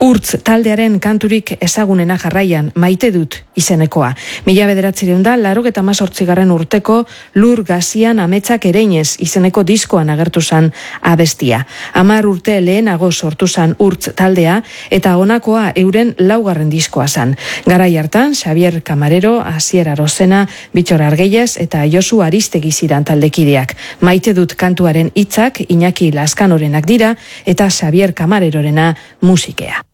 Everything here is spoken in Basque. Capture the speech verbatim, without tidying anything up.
Urtz taldearen kanturik ezagunena jarraian, maite dut izenekoa. Mila bederatzireun da, larogeta mazortzigarren urteko Lur gazian ametsak ereinez izeneko diskoan agertu zan abestia. Hamar urte lehenago sortu zan Urtz taldea eta honakoa euren laugarren diskoa zan. Garai hartan, Xabier Camarero, Asier Arozena, Bitxor Argeiez eta Josu Aristegi ziran taldekideak. Maite dut kantuaren hitzak Iñaki Lazkanorenak dira eta Xabier Camarerorena musikea.